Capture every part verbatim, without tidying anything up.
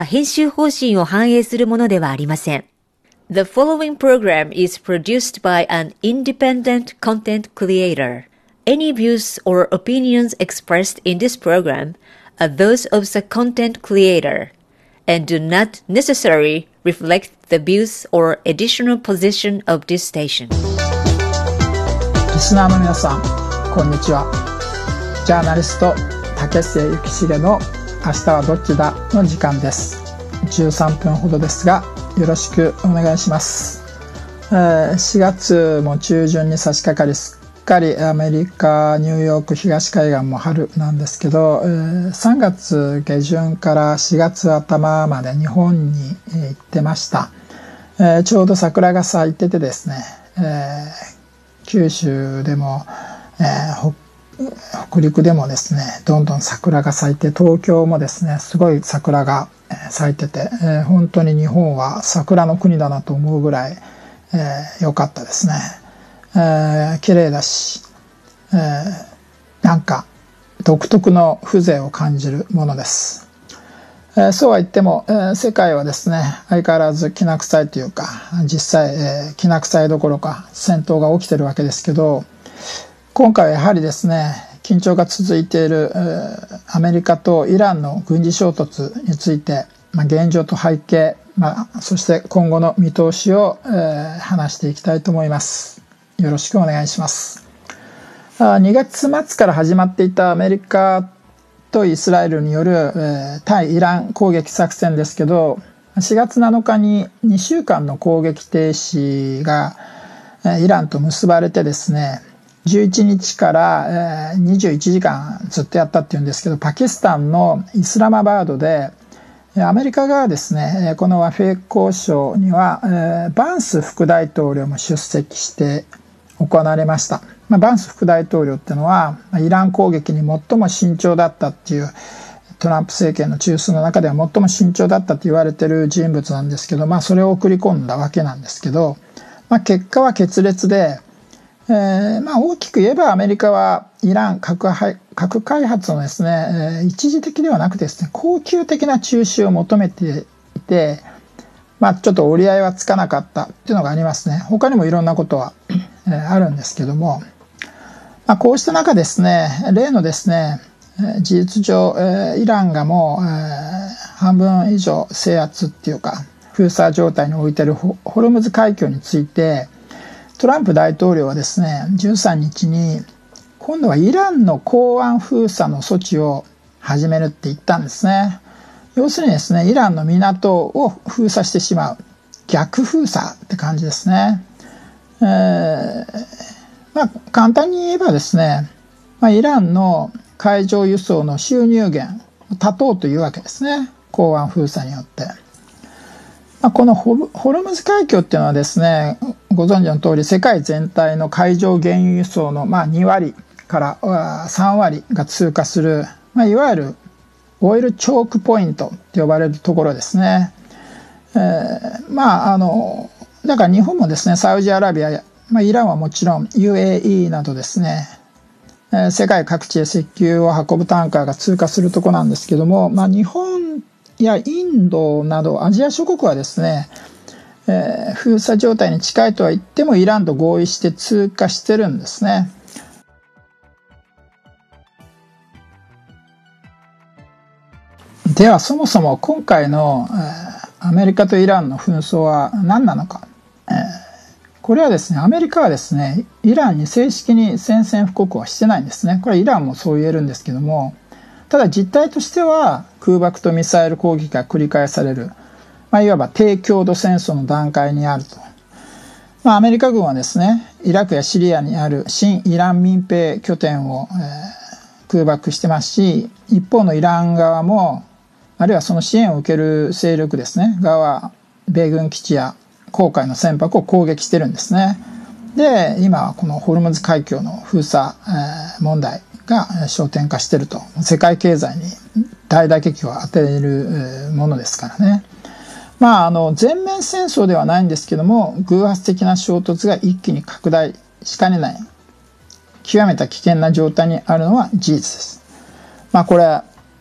編集方針を反映するものではありません。The following program is produced by an independent content creator. Any views or opinions expressed in this program are those of the content creator and do not necessarily reflect the views or editorial position of this station. リスナーの皆さん、こんにちは。ジャーナリスト竹末幸重の明日はどっちだの時間です。じゅうさんぷんほどですが、よろしくお願いします。えー、しがつも中旬に差し掛かり、すっかりアメリカニューヨーク東海岸も春なんですけど、えー、さんがつ下旬からしがつ頭まで日本に行ってました。えー、ちょうど桜が咲いててですね、えー、九州でも、えー北陸でもですね、どんどん桜が咲いて、東京もですね、すごい桜が咲いてて、えー、本当に日本は桜の国だなと思うぐらい良、えー、かったですね。えー、綺麗だし、えー、なんか独特の風情を感じるものです。えー、そうは言っても、えー、世界はですね、相変わらずきな臭いというか、実際、えー、きな臭いどころか戦闘が起きてるわけですけど、今回はやはりですね、緊張が続いているアメリカとイランの軍事衝突について、まあ、現状と背景、まあ、そして今後の見通しを、えー、話していきたいと思います。よろしくお願いします。にがつ末から始まっていたアメリカとイスラエルによる、えー、対イラン攻撃作戦ですけど、しがつなのかににしゅうかんの攻撃停止がイランと結ばれてですね、じゅういちにちからにじゅういちじかんずっとやったっていうんですけど、パキスタンのイスラマバードでアメリカがですね、この和平交渉にはバンス副大統領も出席して行われました。まあ、バンス副大統領っていうのはイラン攻撃に最も慎重だったっていう、トランプ政権の中枢の中では最も慎重だったと言われている人物なんですけど、まあそれを送り込んだわけなんですけど、まあ、結果は決裂で、えーまあ、大きく言えばアメリカはイラン 核, 核開発のですね、えー、一時的ではなくですね、恒久的な中止を求めていて、まあ、ちょっと折り合いはつかなかったっていうのがありますね。他にもいろんなことは、えー、あるんですけども、まあ、こうした中ですね、例のですね、事実上、えー、イランがもう、えー、半分以上制圧っていうか封鎖状態に置いているホルムズ海峡について、トランプ大統領はですね、じゅうさんにちに今度はイランの港湾封鎖の措置を始めるって言ったんですね。要するにですね、イランの港を封鎖してしまう、逆封鎖って感じですね。えー、まあ簡単に言えばですね、まあ、イランの海上輸送の収入源を断とうというわけですね、港湾封鎖によって。まあ、このホルムズ海峡っていうのはですね、ご存知の通り世界全体の海上原油輸送のまあにわりからさんわりが通過する、まあ、いわゆるオイルチョークポイントと呼ばれるところですね。えー、まああのだから日本もですね、サウジアラビアや、まあ、イランはもちろん ユーエーイー などですね、えー、世界各地へ石油を運ぶタンカーが通過するところなんですけども、まあ、日本やインドなどアジア諸国はですね、えー、封鎖状態に近いとは言ってもイランと合意して通過してるんですね。ではそもそも今回の、えー、アメリカとイランの紛争は何なのか、えー、これはですね、アメリカはですね、イランに正式に宣戦布告はしてないんですね。これイランもそう言えるんですけども、ただ実態としては空爆とミサイル攻撃が繰り返される、まあ、いわば低強度戦争の段階にあると。まあ、アメリカ軍はですね、イラクやシリアにある新イラン民兵拠点を、えー、空爆してますし、一方のイラン側も、あるいはその支援を受ける勢力ですね、側は米軍基地や航海の船舶を攻撃してるんですね。で、今はこのホルムズ海峡の封鎖、えー、問題が焦点化していると。世界経済に大打撃を当てるものですからね。まあ、あの全面戦争ではないんですけども、偶発的な衝突が一気に拡大しかねない極めた危険な状態にあるのは事実です。まあこれは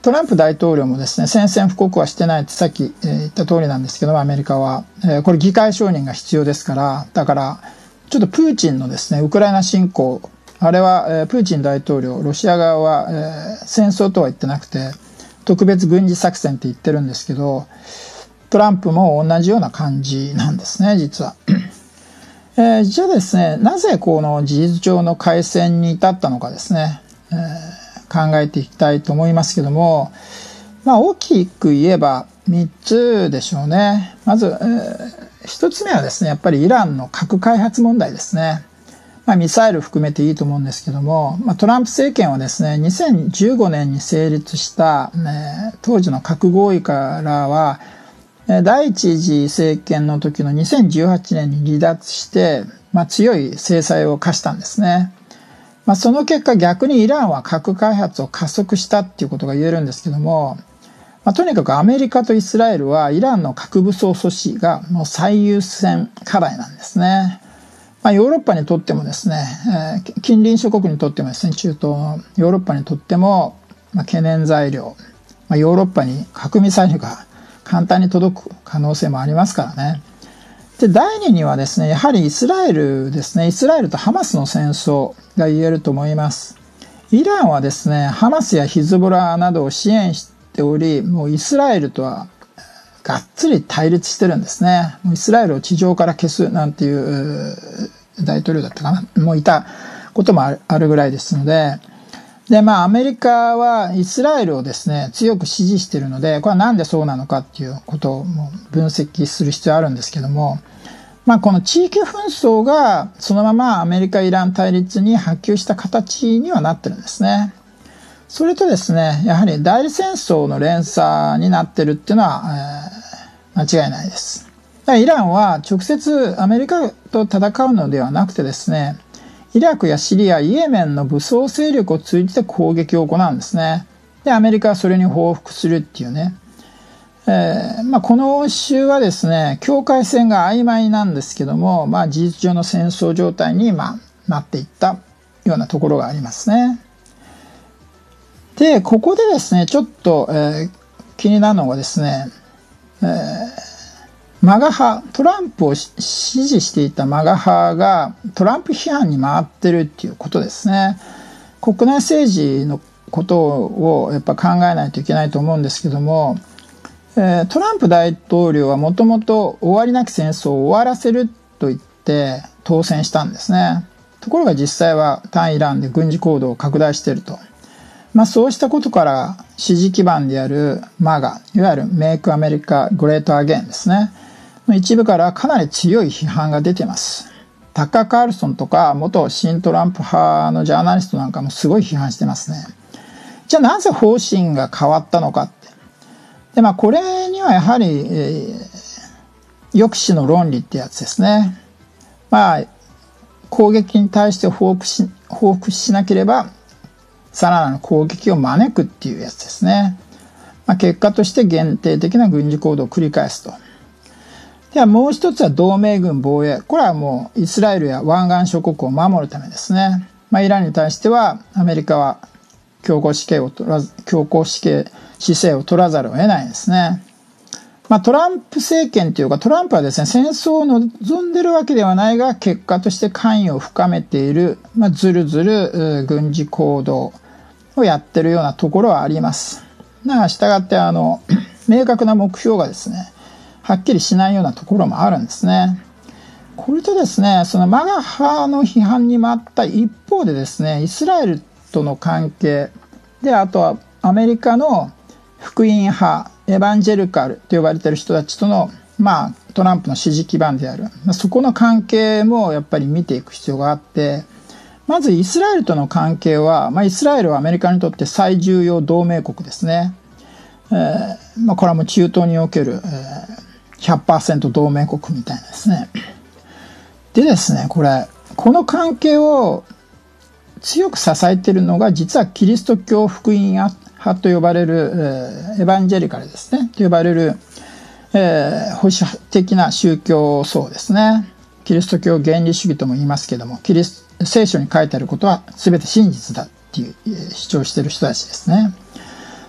トランプ大統領もですね、宣戦布告はしてないってさっき言った通りなんですけども、アメリカは。これ議会承認が必要ですから、だから、ちょっとプーチンのですね、ウクライナ侵攻、あれはプーチン大統領、ロシア側は戦争とは言ってなくて、特別軍事作戦って言ってるんですけど、トランプも同じような感じなんですね、実は。えー、じゃあですね、なぜこの事実上の開戦に至ったのかですね、えー考えていきたいと思いますけども、まあ大きく言えばみっつでしょうね。まず、えー、ひとつめはですね、やっぱりイランの核開発問題ですね。まあミサイル含めていいと思うんですけども、まあ、トランプ政権はですね、にせんじゅうごねんに成立した、ね、当時の核合意からは、第一次政権の時のにせんじゅうはちねんに離脱して、まあ、強い制裁を科したんですね。まあ、その結果逆にイランは核開発を加速したっていうことが言えるんですけども、まあ、とにかくアメリカとイスラエルはイランの核武装阻止がもう最優先課題なんですね。まあ、ヨーロッパにとってもですね、えー、近隣諸国にとってもですね、中東のヨーロッパにとっても、まあ、懸念材料、まあ、ヨーロッパに核ミサイルが簡単に届く可能性もありますからね。で、第二にはですね、やはりイスラエルですね、イスラエルとハマスの戦争が言えると思います。イランはですね、ハマスやヒズボラなどを支援しており、もうイスラエルとはがっつり対立してるんですね。もうイスラエルを地上から消すなんていう大統領だったかな、もういたこともあるぐらいですので、で、まあ、アメリカはイスラエルをですね、強く支持しているので、これはなんでそうなのかっていうことをもう分析する必要あるんですけども、まあ、この地域紛争がそのままアメリカ・イラン対立に波及した形にはなってるんですね。それとですね、やはり代理戦争の連鎖になってるっていうのは、えー、間違いないです。イランは直接アメリカと戦うのではなくてですね、イラクやシリア、イエメンの武装勢力を通じて攻撃を行うんですね。で、アメリカはそれに報復するっていうね。えーまあ、この州はですね、境界線が曖昧なんですけども、まあ、事実上の戦争状態に、まあ、なっていったようなところがありますね。で、ここでですね、ちょっと、えー、気になるのがですね、えーマガ派、トランプを支持していたマガ派がトランプ批判に回ってるっていうことですね。国内政治のことをやっぱ考えないといけないと思うんですけども、えー、トランプ大統領はもともと終わりなき戦争を終わらせると言って当選したんですね。ところが実際は対イランで軍事行動を拡大していると。まあそうしたことから支持基盤であるマガ、いわゆるメイクアメリカグレートアゲインですね。の一部からかなり強い批判が出てます。タッカー・カールソンとか元新トランプ派のジャーナリストなんかもすごい批判してますね。じゃあなぜ方針が変わったのかって。で、まあこれにはやはり、えー、抑止の論理ってやつですね。まあ攻撃に対して報復し、報復しなければさらなる攻撃を招くっていうやつですね。まあ、結果として限定的な軍事行動を繰り返すと。ではもう一つは同盟軍防衛。これはもうイスラエルや湾岸諸国を守るためですね。まあ、イランに対してはアメリカは強硬姿勢を取らず、強硬姿勢、姿勢を取らざるを得ないですね。まあ、トランプ政権というかトランプはですね、戦争を望んでるわけではないが、結果として関与を深めている、まあ、ずるずる軍事行動をやってるようなところはあります。だから従ってあの、明確な目標がですね、はっきりしないようなところもあるんですね。これとですね、そのマガ派の批判に回った一方でですね、イスラエルとの関係で、あとはアメリカの福音派、エヴァンジェルカルと呼ばれている人たちとの、まあ、トランプの支持基盤である、まあ、そこの関係もやっぱり見ていく必要があって、まずイスラエルとの関係は、まあ、イスラエルはアメリカにとって最重要同盟国ですね。えーまあ、これはもう中東における、えーひゃくパーセント 同盟国みたいなですね。でですね、これ、この関係を強く支えているのが、実はキリスト教福音派と呼ばれる、えー、エヴァンジェリカルですね、と呼ばれる、えー、保守的な宗教層ですね。キリスト教原理主義とも言いますけども、キリス聖書に書いてあることは全て真実だっていう主張している人たちですね。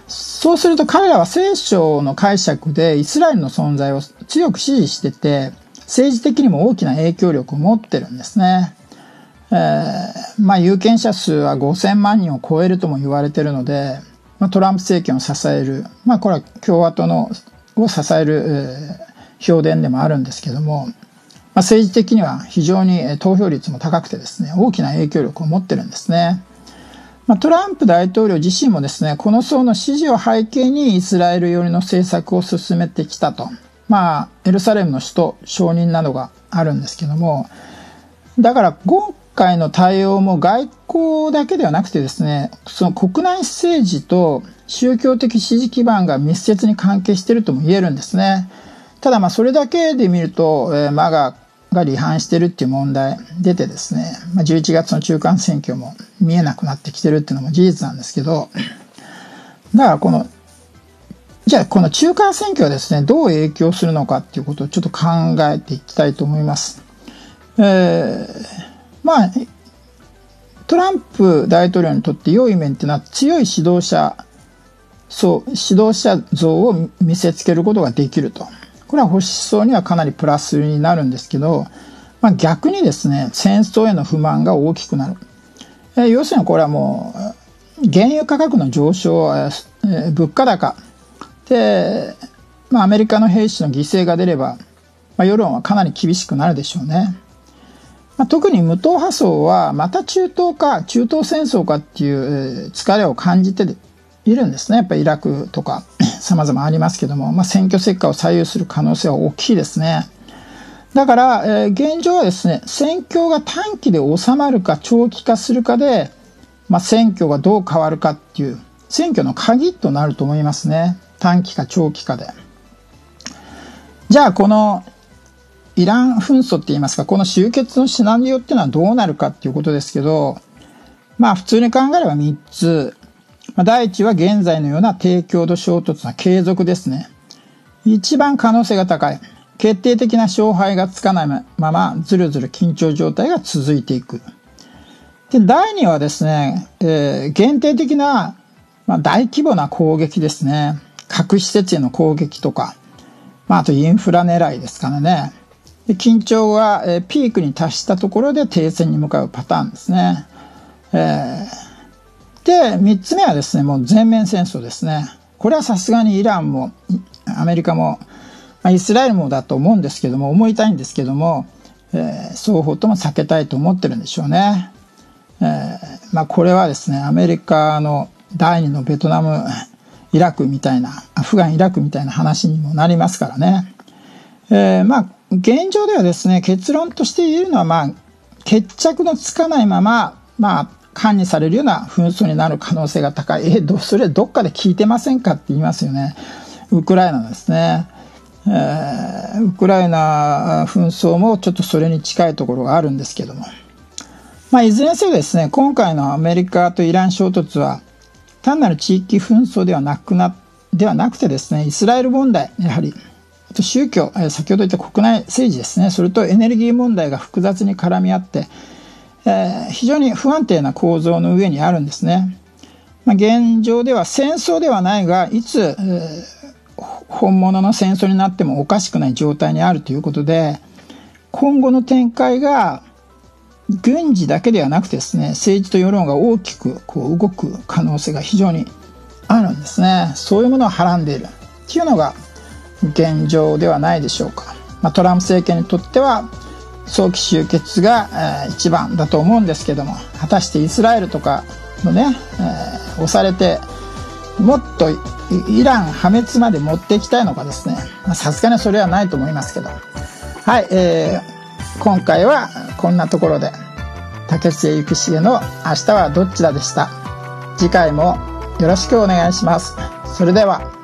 そうすると彼らは聖書の解釈でイスラエルの存在を強く支持してて、政治的にも大きな影響力を持ってるんですね。えー、まあ有権者数はごせんまんにんを超えるとも言われているので、まあ、トランプ政権を支える、まあこれは共和党のを支える、えー、票田でもあるんですけども、まあ、政治的には非常に投票率も高くてですね、大きな影響力を持ってるんですね。まあ、トランプ大統領自身もですね、この層の支持を背景にイスラエル寄りの政策を進めてきたと。まあ、エルサレムの首都承認などがあるんですけども、だから今回の対応も外交だけではなくてですね、その国内政治と宗教的支持基盤が密接に関係しているとも言えるんですね。ただまあそれだけで見ると、えー、マガが離反してるっていう問題出てですね、まあ、じゅういちがつの中間選挙も見えなくなってきてるっていうのも事実なんですけど、だからこのじゃあこの中間選挙はですね、どう影響するのかっていうことをちょっと考えていきたいと思います。えー、まあトランプ大統領にとって良い面っていうのは、強い指導者そう指導者像を見せつけることができると。これは保守層にはかなりプラスになるんですけど、まあ、逆にですね、戦争への不満が大きくなる。えー、要するにこれはもう原油価格の上昇、えー、物価高で、まあ、アメリカの兵士の犠牲が出れば、まあ、世論はかなり厳しくなるでしょうね。まあ、特に無党派層はまた中東か中東戦争かっていう疲れを感じているんですね。やっぱりイラクとか様々ありますけども、まあ、選挙結果を左右する可能性は大きいですね。だから、えー、現状はですね、戦況が短期で収まるか長期化するかで、まあ、選挙がどう変わるかっていう選挙の鍵となると思いますね。短期か長期かで。じゃあこのイラン紛争って言いますか、この終結のシナリオっていうのはどうなるかっていうことですけど、まあ普通に考えればみっつ。まあ、第一は現在のような低強度衝突の継続ですね。一番可能性が高い。決定的な勝敗がつかないままずるずる緊張状態が続いていく。で、第二はですね、えー、限定的な、まあ、大規模な攻撃ですね。核施設への攻撃とか、まあ、あとインフラ狙いですからね。で、緊張が、えー、ピークに達したところで停戦に向かうパターンですね。えー、で、三つ目はですね、もう全面戦争ですね。これはさすがにイランもアメリカも、まあ、イスラエルもだと思うんですけども、思いたいんですけども、えー、双方とも避けたいと思ってるんでしょうね。えー、まあこれはですね、アメリカの第二のベトナム、イラクみたいな、アフガン、イラクみたいな話にもなりますからね。えー、まあ現状ではですね、結論として言えるのは、まあ決着のつかないまま、まあ管理されるような紛争になる可能性が高い。えどそれどっかで聞いてませんかって言いますよね。ウクライナですね。えー、ウクライナ紛争もちょっとそれに近いところがあるんですけども、まあ、いずれにせよですね、今回のアメリカとイラン衝突は単なる地域紛争ではなくなではなくてですね、イスラエル問題、やはりあと宗教、先ほど言った国内政治ですね、それとエネルギー問題が複雑に絡み合って、えー、非常に不安定な構造の上にあるんですね。まあ、現状では戦争ではないが、いつ、えー本物の戦争になってもおかしくない状態にあるということで、今後の展開が軍事だけではなくてですね、政治と世論が大きくこう動く可能性が非常にあるんですね。そういうものをはらんでいるっていうのが現状ではないでしょうか。まあ、トランプ政権にとっては早期終結が、えー、一番だと思うんですけども、果たしてイスラエルとかのね、えー、押されてもっとイラン破滅まで持っていきたいのかですね、さすがにそれはないと思いますけど、はい、えー、今回はこんなところで、竹末幸重の明日はどっちだでした。次回もよろしくお願いします。それでは。